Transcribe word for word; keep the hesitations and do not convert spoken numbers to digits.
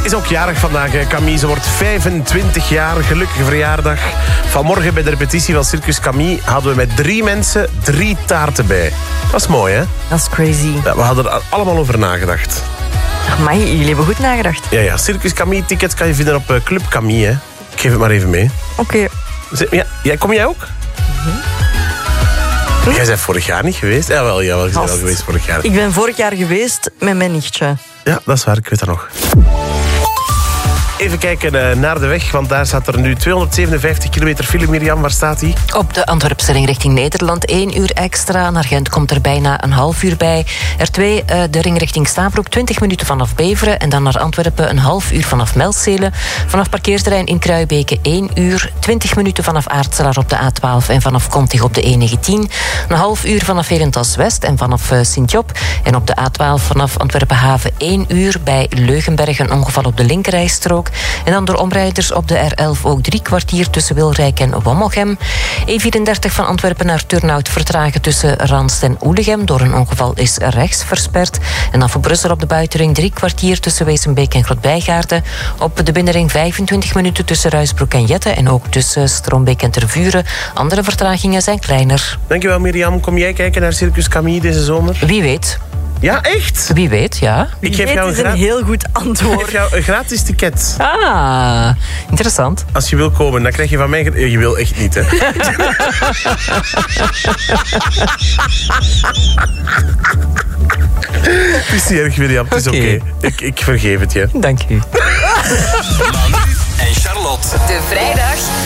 is ook jarig vandaag, hè. Camille. Ze wordt vijfentwintig jaar. Gelukkige verjaardag. Vanmorgen bij de repetitie van Circus Camille hadden we met drie mensen drie taarten bij. Dat is mooi, hè? Dat is crazy. Ja, we hadden er allemaal over nagedacht. Amai, jullie hebben goed nagedacht. Ja, ja. Circus Camille tickets kan je vinden op uh, Club Camille, hè. Ik geef het maar even mee. Oké. Okay. Ja, kom jij ook? Mm-hmm. Hm? Jij bent vorig jaar niet geweest? Jawel, jawel, je bent wel geweest vorig jaar. Ik ben vorig jaar geweest met mijn nichtje. Ja, dat is waar, ik weet dat nog. Even kijken uh, naar de weg, want daar staat er nu tweehonderdzevenenvijftig kilometer file. Mirjam, waar staat die? Op de Antwerpse ring richting Nederland één uur extra. Naar Gent komt er bijna een half uur bij. R twee, uh, de ring richting Stabroek, twintig minuten vanaf Beveren. En dan naar Antwerpen een half uur vanaf Melzele. Vanaf parkeerterrein in Kruibeke één uur. twintig minuten vanaf Aartselaar op de A twaalf en vanaf Kontig op de E negentien. Een half uur vanaf Herentals West en vanaf uh, Sint-Job. En op de A twaalf vanaf Antwerpen Haven één uur. Bij Leugenberg een ongeval op de linkerrijstrook. En dan door omrijders op de R elf ook drie kwartier tussen Wilrijk en Wommelgem. E vierendertig van Antwerpen naar Turnhout vertragen tussen Ranst en Oelegem. Door een ongeval is rechts versperd. En dan voor Brussel op de buitenring drie kwartier tussen Wezenbeek en Grootbijgaarden. Op de binnenring vijfentwintig minuten tussen Ruisbroek en Jette. En ook tussen Strombeek en Tervuren. Andere vertragingen zijn kleiner. Dankjewel, Mirjam. Kom jij kijken naar Circus Camille deze zomer? Wie weet. Ja, echt? Wie weet, ja. Ik geef jou een, is een heel goed antwoord. Ik geef jou een gratis ticket. Ah, interessant. Als je wil komen, dan krijg je van mij... Je wil echt niet, hè? Het is niet erg, Mirjam. Het is oké. Okay. Ik, ik vergeef het je. Dank u. Manu en Charlotte. De vrijdag